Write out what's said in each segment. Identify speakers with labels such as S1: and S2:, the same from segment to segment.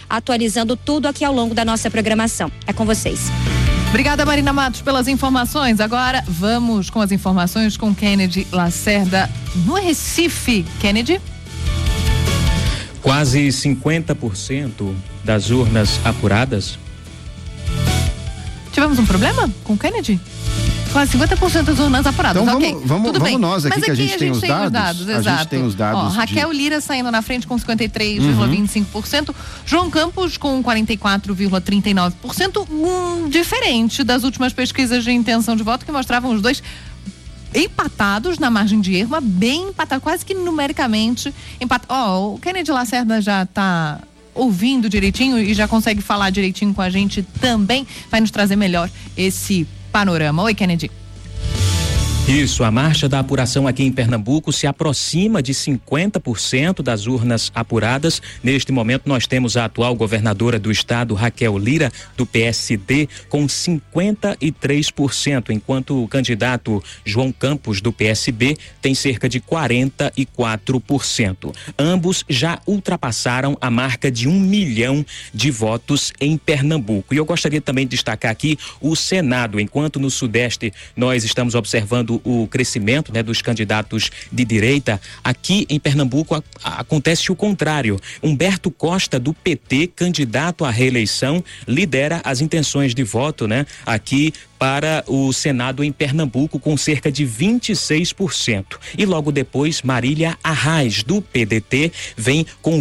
S1: atualizando tudo aqui ao longo da nossa programação. É com vocês.
S2: Obrigada, Marina Matos, pelas informações. Agora vamos com as informações com Kennedy Lacerda no Recife. Kennedy?
S3: Quase 50% das urnas apuradas.
S2: Tivemos um problema com o Kennedy? Quase 50% das urnas apuradas.
S4: Então
S2: ok,
S4: vamos
S2: bem.
S4: nós aqui,
S2: mas
S4: que a gente tem os dados.
S2: Exato.
S4: A gente tem os dados.
S2: Raquel Lira saindo na frente com 53,25%. João Campos com 44,39%. Diferente das últimas pesquisas de intenção de voto que mostravam os dois empatados na margem de erro, mas bem empatados, quase que numericamente empatados. O Kennedy Lacerda já está ouvindo direitinho e já consegue falar direitinho com a gente também, vai nos trazer melhor esse panorama. Oi, Kennedy.
S3: Isso, a marcha da apuração aqui em Pernambuco se aproxima de 50% das urnas apuradas. Neste momento nós temos a atual governadora do estado, Raquel Lira, do PSD, com 53%, enquanto o candidato João Campos, do PSB, tem cerca de 44%. Ambos já ultrapassaram a marca de 1 milhão de votos em Pernambuco. E eu gostaria também de destacar aqui o Senado, enquanto no Sudeste nós estamos observando o crescimento, né, dos candidatos de direita. Aqui em Pernambuco acontece o contrário. Humberto Costa, do PT, candidato à reeleição, lidera as intenções de voto, né, aqui para o Senado em Pernambuco, com cerca de 26%. E logo depois, Marília Arraes, do PDT, vem com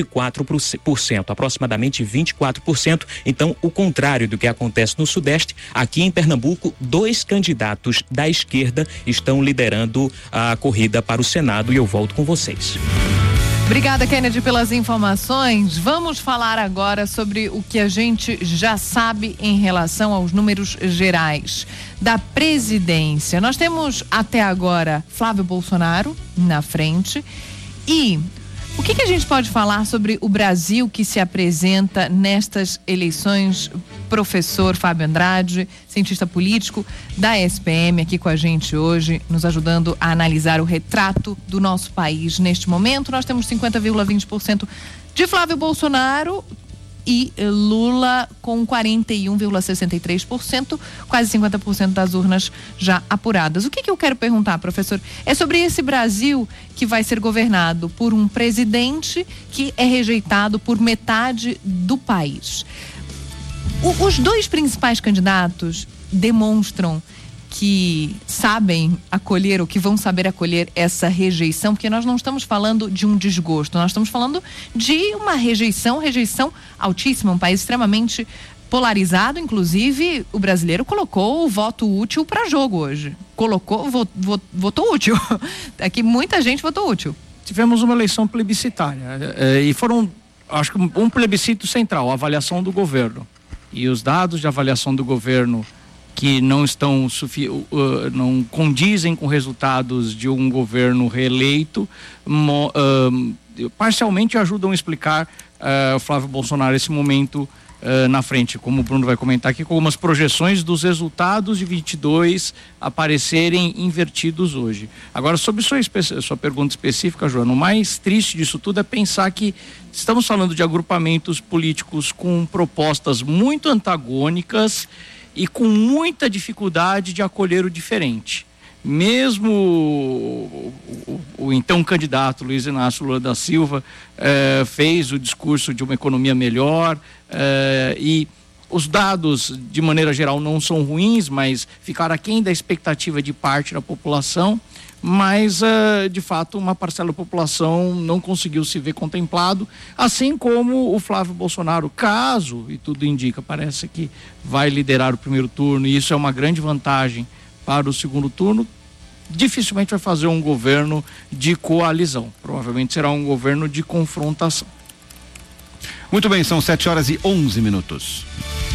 S3: 24%, aproximadamente 24%. Então, o contrário do que acontece no Sudeste, aqui em Pernambuco, 2 candidatos da esquerda estão liderando a corrida para o Senado, e eu volto com vocês.
S2: Obrigada, Kennedy, pelas informações. Vamos falar agora sobre o que a gente já sabe em relação aos números gerais da presidência. Nós temos até agora Flávio Bolsonaro na frente. E o que a gente pode falar sobre o Brasil que se apresenta nestas eleições? Professor Fábio Andrade, cientista político da SPM, aqui com a gente hoje, nos ajudando a analisar o retrato do nosso país neste momento. Nós temos 50,20% de Flávio Bolsonaro e Lula com 41,63%, quase 50% das urnas já apuradas. O que eu quero perguntar, professor? É sobre esse Brasil que vai ser governado por um presidente que é rejeitado por metade do país. Os 2 principais candidatos demonstram que sabem acolher, ou que vão saber acolher essa rejeição, porque nós não estamos falando de um desgosto, nós estamos falando de uma rejeição altíssima, um país extremamente polarizado. Inclusive, o brasileiro colocou o voto útil para jogo hoje. Votou útil. Aqui muita gente votou útil.
S5: Tivemos uma eleição plebiscitária e foram, acho que um plebiscito central, a avaliação do governo. E os dados de avaliação do governo que não não condizem com resultados de um governo reeleito, parcialmente ajudam a explicar o Flávio Bolsonaro esse momento na frente, como o Bruno vai comentar aqui, com algumas projeções dos resultados de 22 aparecerem invertidos hoje. Agora, sobre sua pergunta específica, Joana, o mais triste disso tudo é pensar que estamos falando de agrupamentos políticos com propostas muito antagônicas e com muita dificuldade de acolher o diferente. Mesmo o então candidato Luiz Inácio Lula da Silva fez o discurso de uma economia melhor, e os dados de maneira geral não são ruins, mas ficaram aquém da expectativa de parte da população. Mas de fato uma parcela da população não conseguiu se ver contemplado, assim como o Flávio Bolsonaro, caso, e tudo indica, parece que vai liderar o primeiro turno, e isso é uma grande vantagem para o segundo turno, dificilmente vai fazer um governo de coalizão, provavelmente será um governo de confrontação.
S4: Muito bem, são 7h11.